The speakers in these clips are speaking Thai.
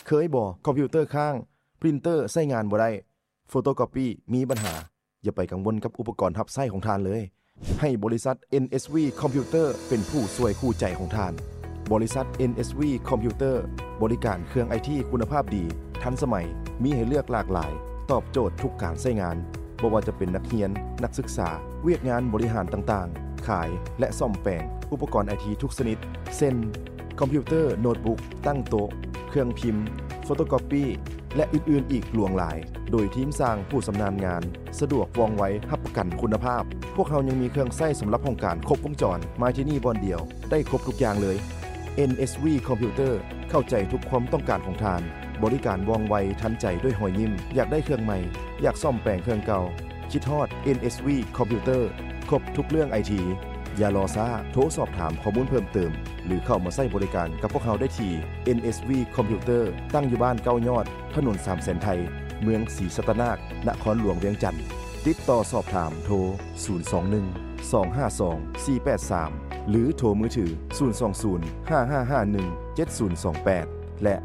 เคยบ่คอมพิวเตอร์ค้างพรินเตอร์ใช้งานบ่ได้โฟโตคอปีมีปัญหาอย่าไปกังวลกับอุปกรณ์รับใช้ของทานเลยให้บริษัท NSV Computer เป็นผู้ช่วยคู่ใจของทานบริษัท NSV Computer บริการเครื่อง IT คุณภาพดีทันสมัยมีให้เลือกหลากหลายตอบโจทย์ทุกการใช้งานบ่ว่าจะเป็นนักเรียนนักศึกษาเวียกงานบริหารต่างๆขายและซ่อมแปลงอุปกรณ์ IT ทุกชนิดเช่นคอมพิวเตอร์โน้ตบุ๊กตั้งโต๊ะเครื่องพิมพ์โฟโตคอปีและอื่นๆอีกหลวงหลายโดยทีมสร้างผู้ชำนาญงานสะดวกว่องไวรับประกันคุณภาพพวกเรายังมีเครื่องใช้สำหรับห้องการครบวงจรมาที่นี่บอนเดียวได้ครบทุกอย่างเลย NSV Computer เข้าใจทุกความต้องการของทานบริการว่องไวทันใจด้วยหอยยิ้มอยากได้เครื่องใหม่อยากซ่อมแปลงเครื่องเก่าคิดฮอด NSV Computer ครบทุกเรื่อง IT อย่ารอช้าโทรสอบถามข้อมูลเพิ่มเติมหรือเข้ามาใช้บริการกับพวกเราได้ที่ NSV Computer ตั้งอยู่บ้านเก้ายอดถนน3แสนไทยเมืองศรีสัตนานครหลวงเวียงจันทน์ติดต่อสอบถามโทร021-252-483หรือโทรมือถือ020-5551-7028และ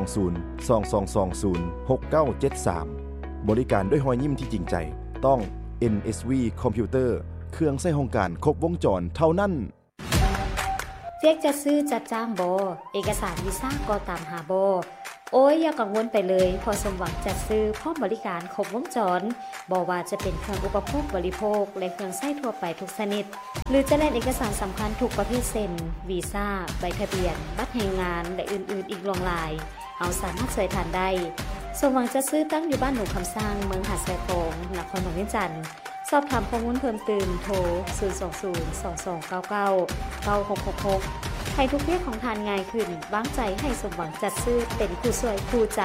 020-2220-6973บริการด้วยรอยยิ้มที่จริงใจต้อง NSV Computer เครื่องใช้ห้องการครบวงจรเท่านั้นเรียกจะซื้อจัดจ้างบ่เอกสารวีซ่าก็ตามหาบ่โอ้ยอย่ากังวลไปเลยพอสมหวังจัดซื้อพร้อมบริการครบวงจรบ่ว่าจะเป็นเครื่องอุปโภคบริโภคและเครื่องใช้ทั่วไปทุกชนิดหรือจะแลกเอกสารสำคัญทุกประเภทเช่นวีซ่าใบทะเบียนบัตรแรงงานและอื่นๆอีกหลากหลายเอาสามารถช่วยทานได้สมหวังจัดซื้อตั้งอยู่บ้านหนูคำสร้างเมืองหาดทรายทองนครหลวงเวียงจันทน์สอบถามข้อมูลเพิ่มเติมโทร020-2299-9666ให้ทุกเรื่องของทานง่ายขึ้นวางใจให้สมหวังจัดซื้อเป็นผู้ช่วยคู่ใจ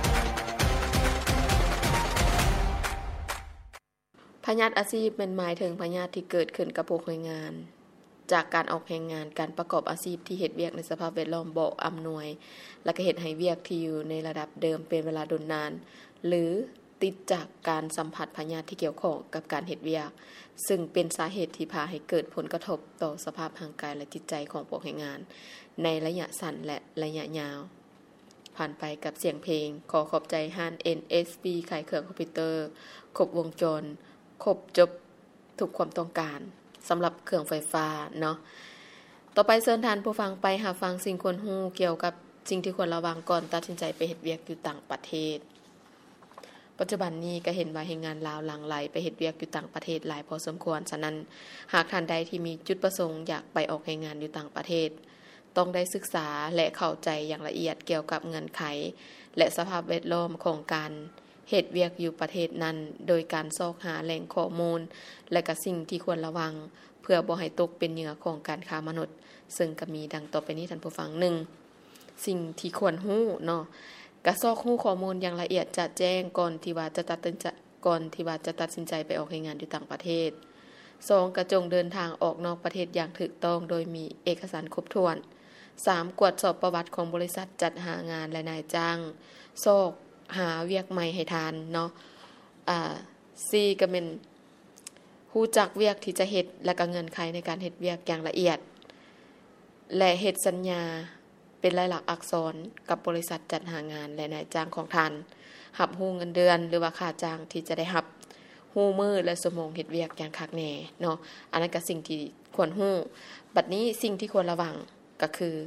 พยาธิอาชีพเป็นหมายถึงพยาธิที่เกิดขึ้นกับผู้แรงงานจากการออกแรงงานการประกอบอาชีพที่เฮ็ดเวียกในสภาพแวดล้อมบ่อำนวยและก็เฮ็ดให้เวียกที่อยู่ในระดับเดิมเป็นเวลาดนนานหรือติดจากการสัมผัสพยาธิที่เกี่ยวข้องกับการเฮ็ดเวียกซึ่งเป็นสาเหตุที่พาให้เกิดผลกระทบต่อสภาพร่างกายและจิตใจของผู้แรงงานในระยะสั้นและระยะยาวผ่านไปกับเสียงเพลงขอขอบใจห้าน NSV ขายเครื่องคอมพิวเตอร์ครบวงจรครบจบทุกความต้องการสำหรับเครื่องไฟฟ้าเนาะต่อไปเชิญท่านผู้ฟังไปหาฟังสิ่งควรรู้เกี่ยวกับสิ่งที่ควรระวังก่อนตัดสินใจไปเฮ็ดเวียกอยู่ต่างประเทศปัจจุบันนี้ก็เห็นว่าแรงงานลาวหลั่งไหลไปเฮ็ดเวียกอยู่ต่างประเทศหลายพอสมควรฉะนั้นหากท่านใดที่มีจุดประสงค์อยากไปออกแรงงานอยู่ต่างประเทศต้องได้ศึกษาและเข้าใจอย่างละเอียดเกี่ยวกับเงื่อนไขและสภาพแวดล้อมของการเฮ็ดเวียกอยู่ประเทศนั้นโดยการซอกหาแหล่งข้อมูลและก็สิ่งที่ควรระวังเพื่อบ่ให้ตกเป็นเหยื่อของการค้ามนุษย์ซึ่งก็มีดังต่อไปนี้ท่านผู้ฟัง1สิ่งที่ควรรู้เนาะกระซอกรู้ข้อมูลอย่างละเอียดจะแจ้งก่อนที่ว่าจะตัดสินใจไปออกงานอยู่ต่างประเทศ2กระจงเดินทางออกนอกประเทศอย่างถูกต้องโดยมีเอกสารครบถ้วน3กวดสอบประวัติของบริษัทจัดหางานและนายจ้างซอกหาเวียกใหม่ให้ทานเนาะ4ก็เป็นฮู้จักเวียกที่จะเฮ็ดและก็เงื่อนไขในการเฮ็ดเวียกอย่างละเอียดและเฮ็ดสัญญาเป็นลายลักษณ์อักษรกับบริษัทจัดหางานและนายจ้างของท่านรับรู้เงินเดือนหรือว่าค่าจ้างที่จะได้รับรู้มื้อและชั่วโมงเฮ็ดเวียกอย่างคักแน่เนาะอันนั้นก็สิ่งที่ควรรู้บัดนี้สิ่งที่ควรระวังก็คือ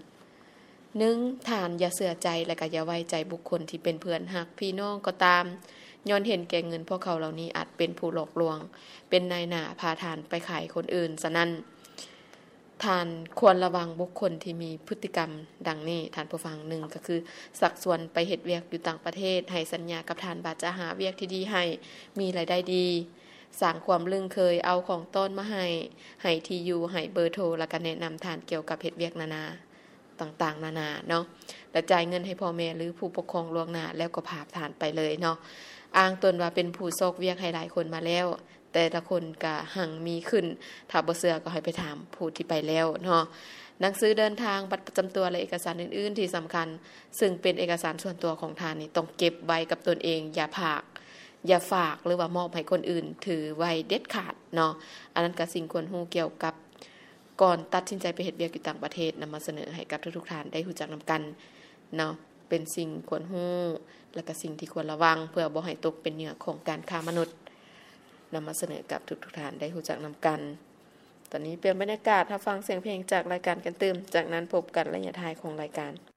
1ท่านอย่าเชื่อใจและก็อย่าไว้ใจบุคคลที่เป็นเพื่อนฮักพี่น้องก็ตามย้อนเห็นแก่เงินพวกเขาเหล่านี้อาจเป็นผู้หลอกลวงเป็นนายหน้าพาทานไปขายคนอื่นฉะนั้นท่านควรระวังบุคคลที่มีพฤติกรรมดังนี้ท่านผู้ฟัง1ก็คือสักส่วนไปเฮ็ดเวียกอยู่ต่างประเทศให้สัญญากับท่านว่าจะหาเวียกที่ดีให้มีรายได้ดีสร้างความลึงเคยเอาของต้นมาให้ที่อยู่ให้เบอร์โทรแล้วก็แนะนำท่านเกี่ยวกับเฮ็ดเวียกนานาต่างๆนานาเนาะแล้วจ่ายเงินให้พ่อแม่หรือผู้ปกครองล่วงหน้าแล้วก็พาผ่านไปเลยเนาะอ้างตนว่าเป็นผู้ซอกเวียกให้หลายคนมาแล้วแต่ละคนก็หังมีขึ้นถ้าบ่เชื่อก็ให้ไปถามผู้ที่ไปแล้วเนาะหนังสือเดินทางบัตรประจำตัวและเอกสารอื่นๆที่สำคัญซึ่งเป็นเอกสารส่วนตัวของท่านนี่ต้องเก็บไว้กับตนเองอย่าฝากหรือว่ามอบให้คนอื่นถือไว้เด็ดขาดเนาะอันนั้นก็สิ่งควรรู้เกี่ยวกับก่อนตัดสินใจไปเฮ็ดเวียกอยู่ต่างประเทศนำมาเสนอให้กับทุกๆท่านได้รู้จักนำกันเนาะเป็นสิ่งควรรู้และก็สิ่งที่ควรระวังเพื่อบ่ให้ตกเป็นเหยื่อของการค้ามนุษย์นำมาเสนอกับทุกท่านได้รู้จักนํากันตอนนี้เปลี่ยนบรรยากาศรับฟังเสียงเพลงจากรายการกันตื่มจากนั้นพบกันระยะท้ายของรายการ